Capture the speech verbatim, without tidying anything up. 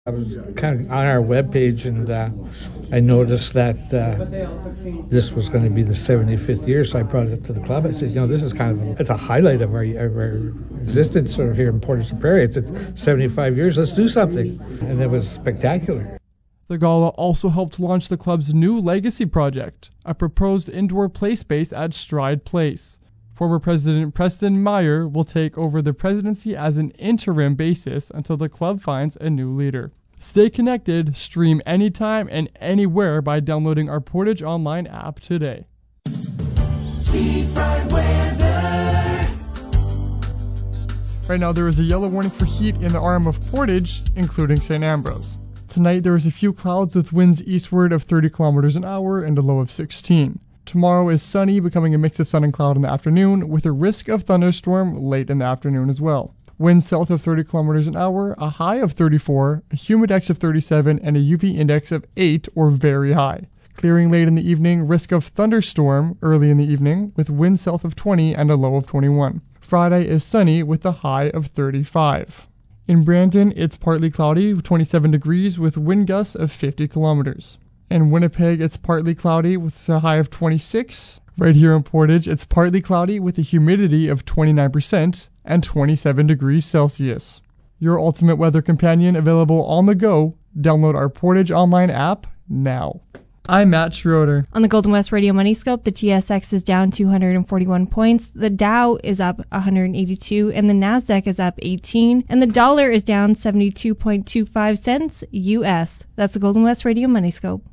I was kind of on our webpage, and uh, I noticed that uh, this was going to be the seventy-fifth year, so I brought it up to the club. I said, you know, this is kind of a, it's a highlight of our, of our existence sort of here in Portage la Prairie. It's, it's seventy-five years. Let's do something, and it was spectacular. The gala also helped launch the club's new legacy project, a proposed indoor play space at Stride Place. Former President Preston Meyer will take over the presidency as an interim basis until the club finds a new leader. Stay connected, stream anytime and anywhere by downloading our Portage Online app today. Seafront weather. Right now there is a yellow warning for heat in the arm of Portage, including Saint Ambrose. Tonight there is a few clouds with winds eastward of thirty kilometers an hour and a low of sixteen. Tomorrow is sunny, becoming a mix of sun and cloud in the afternoon, with a risk of thunderstorm late in the afternoon as well. Winds south of thirty kilometers an hour, a high of thirty-four, a humidex of thirty-seven, and a U V index of eight or very high. Clearing late in the evening, risk of thunderstorm early in the evening, with winds south of twenty and a low of twenty-one. Friday is sunny with a high of thirty-five. In Brandon, it's partly cloudy, twenty-seven degrees, with wind gusts of fifty kilometers. In Winnipeg, it's partly cloudy with a high of twenty-six. Right here in Portage, it's partly cloudy with a humidity of twenty-nine percent and twenty-seven degrees Celsius. Your ultimate weather companion available on the go. Download our Portage Online app now. I'm Matt Schroeder. On the Golden West Radio Money Scope, the T S X is down two hundred forty-one points, the Dow is up one hundred eighty-two, and the Nasdaq is up eighteen, and the dollar is down seventy-two point two five cents U S. That's the Golden West Radio Money Scope.